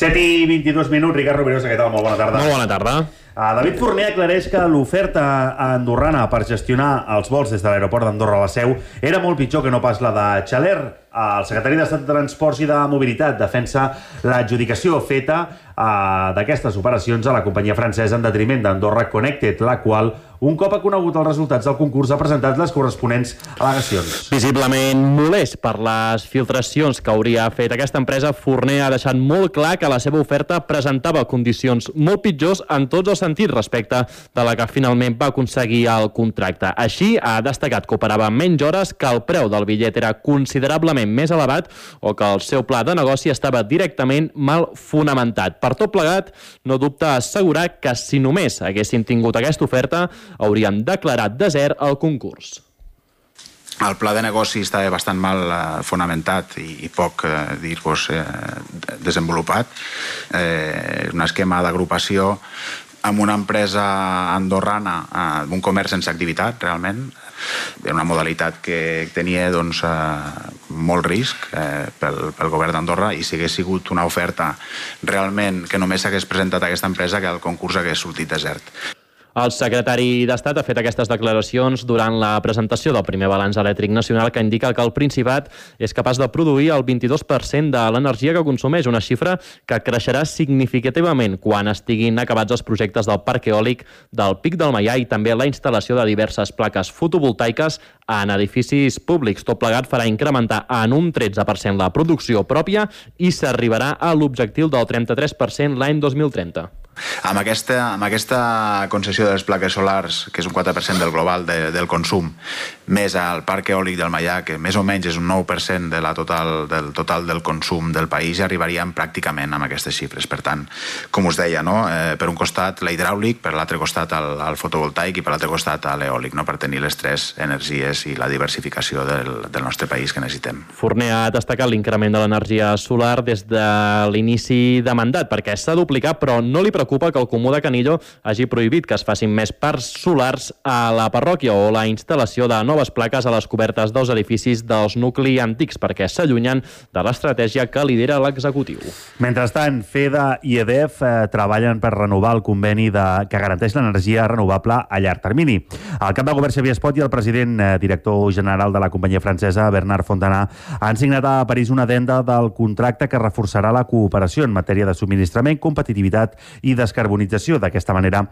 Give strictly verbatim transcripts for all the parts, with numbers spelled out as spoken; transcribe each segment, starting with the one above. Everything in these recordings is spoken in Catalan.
set i vint-i-dos minuts, Ricard Rovirosa, què tal? Molt bona tarda. Molt bona tarda. Uh, David Forner aclareix que l'oferta andorrana per gestionar els vols des de l'aeroport d'Andorra a la Seu era molt pitjor que no pas la de Xaler. Uh, el secretari d'Estat de Transports i de Mobilitat defensa l'adjudicació feta uh, d'aquestes operacions a la companyia francesa en detriment d'Andorra Connected, la qual, un cop ha conegut els resultats del concurs, ha presentat les corresponents al·legacions. Visiblement molest per les filtracions que hauria fet aquesta empresa, Forner ha deixat molt clar que la seva oferta presentava condicions molt pitjors en tots els sentits respecte de la que finalment va aconseguir el contracte. Així, ha destacat que operava menys hores, que el preu del bitllet era considerablement més elevat o que el seu pla de negoci estava directament mal fonamentat. Per tot plegat, no dubta assegurar que si només haguessin tingut aquesta oferta, haurien declarat desert el concurs. El pla de negoci estava bastant mal eh, fonamentat i, i poc, eh, dir-vos, eh, desenvolupat. Eh, un esquema d'agrupació amb una empresa andorrana, eh, un comerç sense activitat, realment. Era una modalitat que tenia doncs, eh, molt risc eh, pel, pel govern d'Andorra, i si hagués sigut una oferta realment que només s'hagués presentat a aquesta empresa, que el concurs hagués sortit desert. El secretari d'Estat ha fet aquestes declaracions durant la presentació del primer balanç elèctric nacional, que indica que el Principat és capaç de produir el vint-i-dos per cent de l'energia que consumeix, una xifra que creixerà significativament quan estiguin acabats els projectes del parc eòlic del Pic del Maià i també la instal·lació de diverses plaques fotovoltaiques en edificis públics. Tot plegat farà incrementar en un tretze per cent la producció pròpia i s'arribarà a l'objectiu del trenta-tres per cent l'any dos mil trenta. Amb aquesta, amb aquesta concessió de les plaques solars, que és un quatre per cent del global de, del consum, més al parc eòlic del Maià, que més o menys és un nou per cent de la total, del total del consum del país, ja arribaríem pràcticament amb aquestes xifres. Per tant, com us deia, no? eh, per un costat l'hidràulic, per l'altre costat el, el fotovoltaic i per l'altre costat l'eòlic, no? Per tenir les tres energies i la diversificació del, del nostre país que necessitem. Forner ha destacat l'increment de l'energia solar des de l'inici de mandat, perquè s'ha duplicat, però no li preocupa que el Comú de Canillo hagi prohibit que es facin més parcs solars a la parròquia o la instal·lació de noves plaques a les cobertes dels edificis dels nuclis antics, perquè s'allunyen de l'estratègia que lidera l'executiu. Mentrestant, FEDA i E D F eh, treballen per renovar el conveni de, que garanteix l'energia renovable a llarg termini. El cap de govern Xavier Espot i el president eh, director general de la companyia francesa, Bernard Fontana, han signat a París una addenda del contracte que reforçarà la cooperació en matèria de subministrament, competitivitat i descarbonització. D'aquesta manera,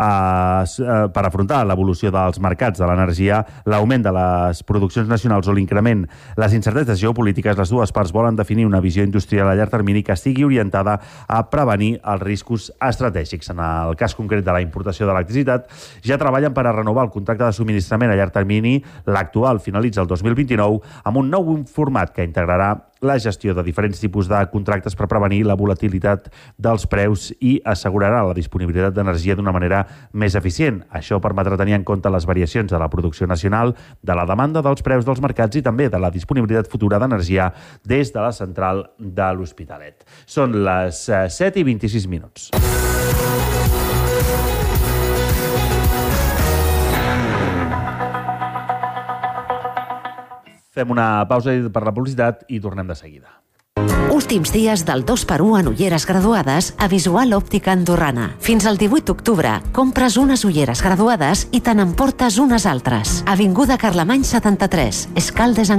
eh, per afrontar l'evolució dels mercats de l'energia, l'augment de les produccions nacionals o l'increment, les incerteses geopolítiques, les dues parts volen definir una visió industrial a llarg termini que estigui orientada a prevenir els riscos estratègics. En el cas concret de la importació d'electricitat, ja treballen per a renovar el contracte de subministrament a llarg termini. L'actual finalitza el dos mil vint-i-nou amb un nou format que integrarà la gestió de diferents tipus de contractes per prevenir la volatilitat dels preus i assegurarà la disponibilitat d'energia d'una manera més eficient. Això permetrà tenir en compte les variacions de la producció nacional, de la demanda dels preus dels mercats i també de la disponibilitat futura d'energia des de la central de l'Hospitalet. Són les set i vint-i-sis minuts. Fem una pausa per la publicitat i tornem de seguida. Últims dies del dos per u en ulleres graduades a Visual Òptica Andorrana. Fins al divuit d'octubre, compres unes ulleres graduades i te n'emportes unes altres. Avinguda Carlemany setanta-tres, Escaldes en